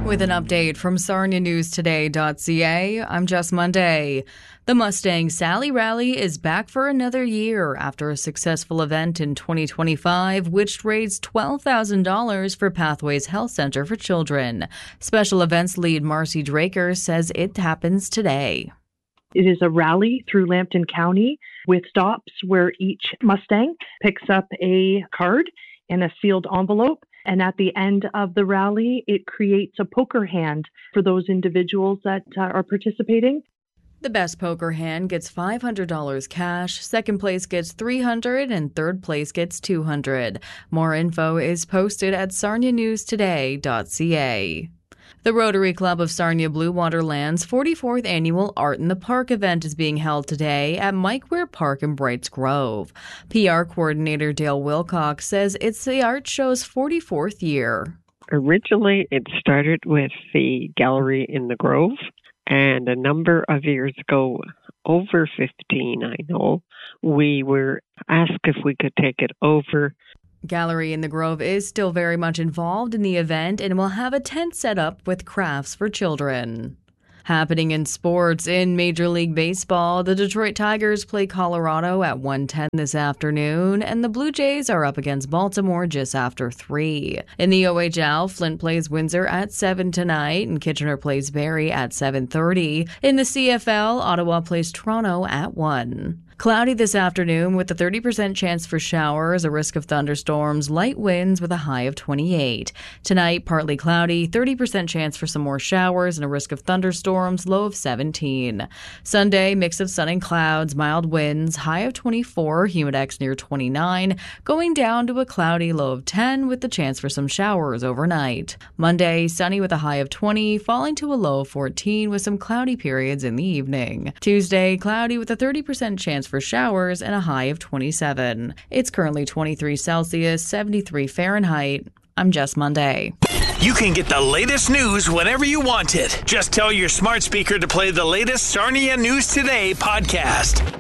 With an update from SarniaNewsToday.ca, I'm Jess Monday. The Mustang Sally Rally is back for another year after a successful event in 2025, which raised $12,000 for Pathways Health Center for Children. Special events lead Marcy Draker says it happens today. It is a rally through Lambton County with stops where each Mustang picks up a card in a sealed envelope. And at the end of the rally, it creates a poker hand for those individuals that are participating. The best poker hand gets $500 cash, second place gets $300, and third place gets $200. More info is posted at SarniaNewsToday.ca. The Rotary Club of Sarnia Bluewater Land's 44th annual Art in the Park event is being held today at Mike Ware Park in Brights Grove. PR coordinator Dale Wilcox says it's the art show's 44th year. Originally, it started with the gallery in the Grove, and a number of years ago, over 15, I know, we were asked if we could take it over. Gallery in the Grove is still very much involved in the event and will have a tent set up with crafts for children. Happening in sports, in Major League Baseball, the Detroit Tigers play Colorado at 1:10 this afternoon, and the Blue Jays are up against Baltimore just after 3. In the OHL, Flint plays Windsor at 7 tonight, and Kitchener plays Barrie at 7:30. In the CFL, Ottawa plays Toronto at 1. Cloudy this afternoon with a 30% chance for showers, a risk of thunderstorms, light winds with a high of 28. Tonight, partly cloudy, 30% chance for some more showers and a risk of thunderstorms, low of 17. Sunday, mix of sun and clouds, mild winds, high of 24, humidex near 29, going down to a cloudy low of 10 with the chance for some showers overnight. Monday, sunny with a high of 20, falling to a low of 14 with some cloudy periods in the evening. Tuesday, cloudy with a 30% chance for showers and a high of 27. It's currently 23 Celsius, 73 Fahrenheit. I'm Jess Monday. You can get the latest news whenever you want it. Just tell your smart speaker to play the latest Sarnia News Today podcast.